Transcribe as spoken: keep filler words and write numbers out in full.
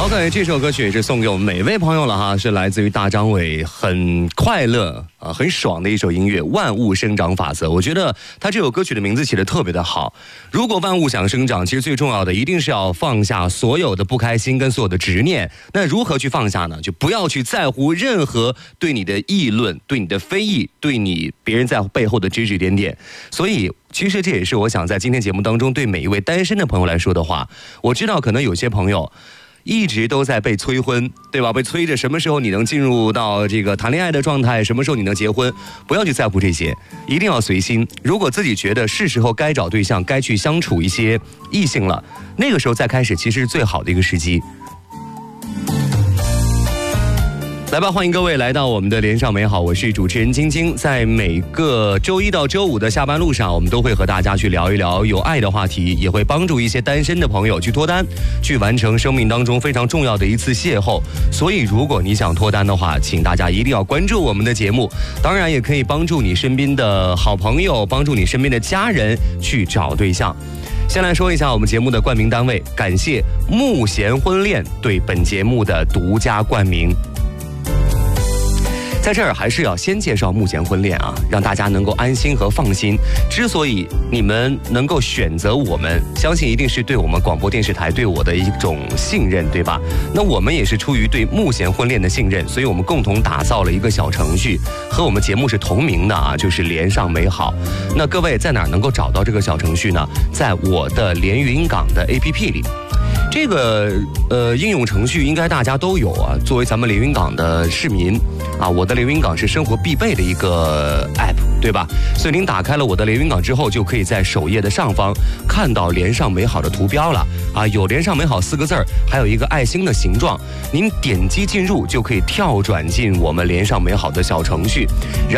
OK， 这首歌曲也是送给我们每位朋友了哈，是来自于大张伟，很快乐啊，很爽的一首音乐《万物生长法则》。我觉得他这首歌曲的名字起得特别的好。如果万物想生长，其实最重要的一定是要放下所有的不开心跟所有的执念。那如何去放下呢？就不要去在乎任何对你的议论、对你的非议、对你别人在背后的指指点点。所以其实这也是我想在今天节目当中对每一位单身的朋友来说的话。我知道可能有些朋友一直都在被催婚，对吧？被催着什么时候你能进入到这个谈恋爱的状态，什么时候你能结婚，不要去在乎这些，一定要随心。如果自己觉得是时候该找对象，该去相处一些异性了，那个时候再开始其实是最好的一个时机。来吧，欢迎各位来到我们的连上美好，我是主持人晶晶。在每个周一到周五的下班路上，我们都会和大家去聊一聊有爱的话题，也会帮助一些单身的朋友去脱单，去完成生命当中非常重要的一次邂逅。所以如果你想脱单的话，请大家一定要关注我们的节目，当然也可以帮助你身边的好朋友，帮助你身边的家人去找对象。先来说一下我们节目的冠名单位，感谢慕贤婚恋对本节目的独家冠名。在这儿还是要先介绍慕贤婚恋啊，让大家能够安心和放心。之所以你们能够选择我们，相信一定是对我们广播电视台对我的一种信任，对吧？那我们也是出于对慕贤婚恋的信任，所以我们共同打造了一个小程序，和我们节目是同名的啊，就是连上美好。那各位在哪儿能够找到这个小程序呢？在我的连云港的 A P P 里。这个呃应用程序应该大家都有啊，作为咱们连云港的市民啊，我的连云港是生活必备的一个 app， 对吧？所以您打开了我的连云港之后，就可以在首页的上方看到连上美好的图标了啊，有连上美好四个字儿，还有一个爱心的形状，您点击进入就可以跳转进我们连上美好的小程序。然